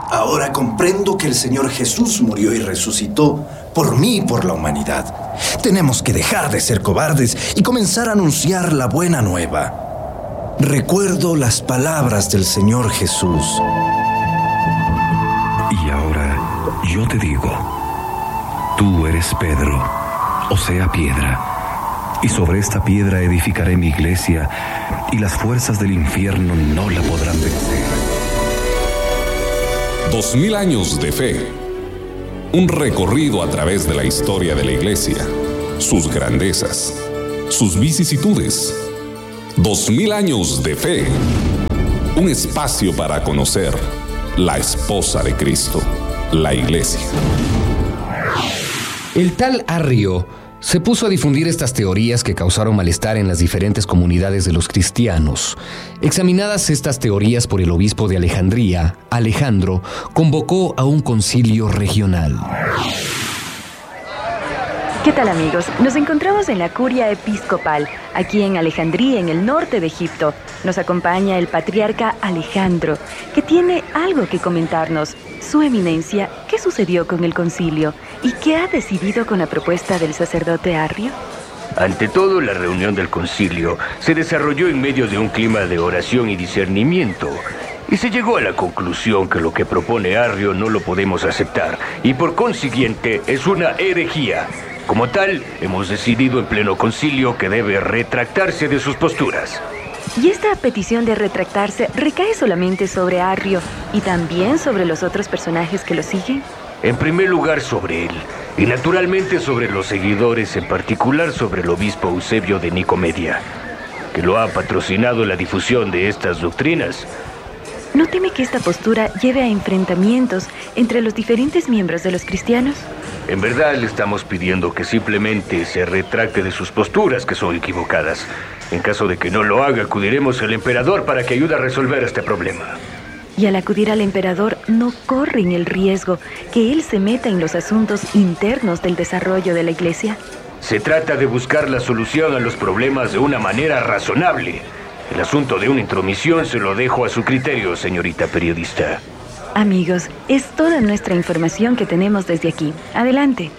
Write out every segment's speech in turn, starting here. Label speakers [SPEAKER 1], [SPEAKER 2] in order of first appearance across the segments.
[SPEAKER 1] Ahora comprendo que el Señor Jesús murió y resucitó por mí y por la humanidad. Tenemos que dejar de ser cobardes y comenzar a anunciar la buena nueva. Recuerdo las palabras del Señor Jesús.
[SPEAKER 2] Y ahora yo te digo, tú eres Pedro, o sea, piedra. Y sobre esta piedra edificaré mi iglesia, y las fuerzas del infierno no la podrán vencer.
[SPEAKER 3] 2000 años de fe. Un recorrido a través de la historia de la iglesia, sus grandezas, sus vicisitudes. 2000 años de fe. Un espacio para conocer la esposa de Cristo, la iglesia.
[SPEAKER 4] El tal Arrio se puso a difundir estas teorías que causaron malestar en las diferentes comunidades de los cristianos. Examinadas estas teorías por el obispo de Alejandría, Alejandro convocó a un concilio regional.
[SPEAKER 5] ¿Qué tal, amigos? Nos encontramos en la curia episcopal, aquí en Alejandría, en el norte de Egipto. Nos acompaña el patriarca Alejandro, que tiene algo que comentarnos. Su eminencia, ¿qué sucedió con el concilio? ¿Y qué ha decidido con la propuesta del sacerdote Arrio?
[SPEAKER 6] Ante todo, la reunión del concilio se desarrolló en medio de un clima de oración y discernimiento. Y se llegó a la conclusión que lo que propone Arrio no lo podemos aceptar. Y por consiguiente, es una herejía. Como tal, hemos decidido en pleno concilio que debe retractarse de sus posturas.
[SPEAKER 5] Y esta petición de retractarse recae solamente sobre Arrio y también sobre los otros personajes que lo siguen.
[SPEAKER 6] En primer lugar sobre él, y naturalmente sobre los seguidores, en particular sobre el obispo Eusebio de Nicomedia, que lo ha patrocinado la difusión de estas doctrinas.
[SPEAKER 5] ¿No teme que esta postura lleve a enfrentamientos entre los diferentes miembros de los cristianos?
[SPEAKER 6] En verdad le estamos pidiendo que simplemente se retracte de sus posturas, que son equivocadas. En caso de que no lo haga, acudiremos al emperador para que ayude a resolver este problema.
[SPEAKER 5] Y al acudir al emperador, no corren el riesgo que él se meta en los asuntos internos del desarrollo de la iglesia.
[SPEAKER 6] Se trata de buscar la solución a los problemas de una manera razonable. El asunto de una intromisión se lo dejo a su criterio, señorita periodista.
[SPEAKER 5] Amigos, es toda nuestra información que tenemos desde aquí. Adelante.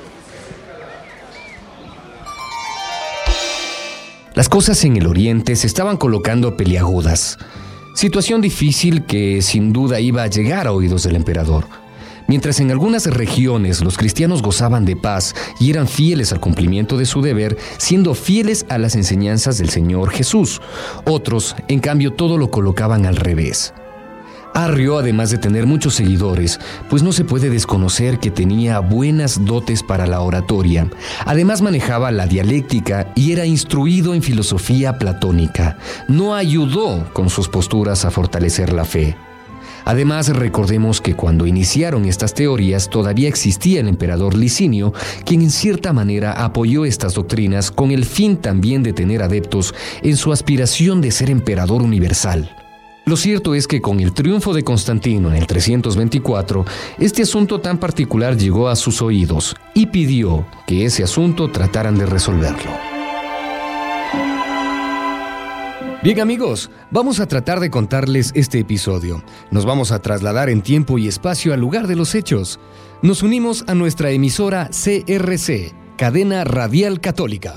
[SPEAKER 4] Las cosas en el oriente se estaban colocando peliagudas. Situación difícil que sin duda iba a llegar a oídos del emperador. Mientras en algunas regiones los cristianos gozaban de paz y eran fieles al cumplimiento de su deber, siendo fieles a las enseñanzas del Señor Jesús, otros, en cambio, todo lo colocaban al revés. Arrio, además de tener muchos seguidores, pues no se puede desconocer que tenía buenas dotes para la oratoria. Además manejaba la dialéctica y era instruido en filosofía platónica. No ayudó con sus posturas a fortalecer la fe. Además, recordemos que cuando iniciaron estas teorías todavía existía el emperador Licinio, quien en cierta manera apoyó estas doctrinas con el fin también de tener adeptos en su aspiración de ser emperador universal. Lo cierto es que con el triunfo de Constantino en el 324, este asunto tan particular llegó a sus oídos y pidió que ese asunto trataran de resolverlo. Bien, amigos, vamos a tratar de contarles este episodio. Nos vamos a trasladar en tiempo y espacio al lugar de los hechos. Nos unimos a nuestra emisora CRC, Cadena Radial Católica.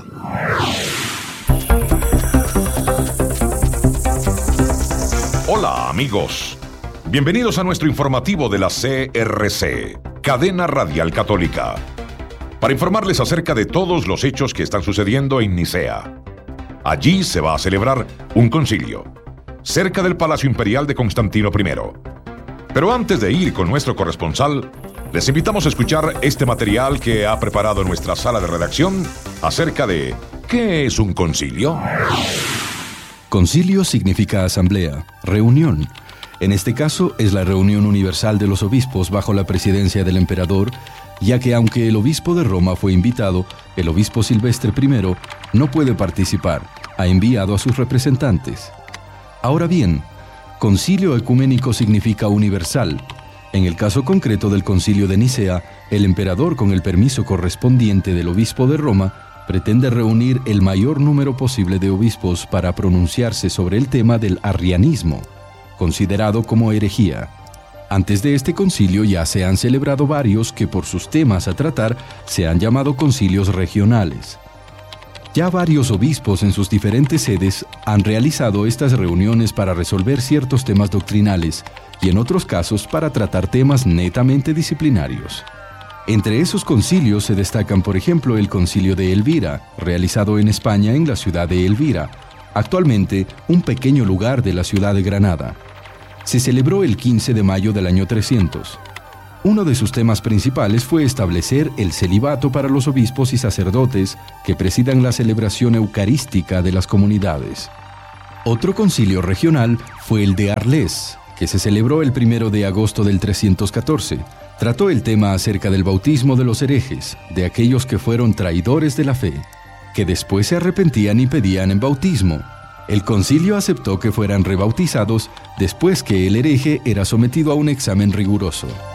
[SPEAKER 7] Hola, amigos. Bienvenidos a nuestro informativo de la CRC, Cadena Radial Católica, para informarles acerca de todos los hechos que están sucediendo en Nicea. Allí se va a celebrar un concilio, cerca del Palacio Imperial de Constantino I. Pero antes de ir con nuestro corresponsal, les invitamos a escuchar este material que ha preparado nuestra sala de redacción acerca de ¿qué es un concilio?
[SPEAKER 2] Concilio significa asamblea, reunión. En este caso es la reunión universal de los obispos bajo la presidencia del emperador, ya que aunque el obispo de Roma fue invitado, el obispo Silvestre I no puede participar, ha enviado a sus representantes. Ahora bien, concilio ecuménico significa universal. En el caso concreto del concilio de Nicea, el emperador, con el permiso correspondiente del obispo de Roma, pretende reunir el mayor número posible de obispos para pronunciarse sobre el tema del arrianismo, considerado como herejía. Antes de este concilio ya se han celebrado varios que por sus temas a tratar se han llamado concilios regionales. Ya varios obispos en sus diferentes sedes han realizado estas reuniones para resolver ciertos temas doctrinales y en otros casos para tratar temas netamente disciplinarios. Entre esos concilios se destacan, por ejemplo, el Concilio de Elvira, realizado en España en la ciudad de Elvira, actualmente un pequeño lugar de la ciudad de Granada. Se celebró el 15 de mayo del año 300. Uno de sus temas principales fue establecer el celibato para los obispos y sacerdotes que presidan la celebración eucarística de las comunidades. Otro concilio regional fue el de Arles, que se celebró el 1 de agosto del 314. Trató el tema acerca del bautismo de los herejes, de aquellos que fueron traidores de la fe, que después se arrepentían y pedían en bautismo. El concilio aceptó que fueran rebautizados después que el hereje era sometido a un examen riguroso.